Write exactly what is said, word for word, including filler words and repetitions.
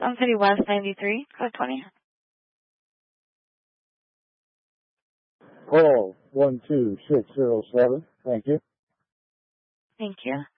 Sun City West ninety-three, code twenty. Call one two six zero seven. Thank you. Thank you.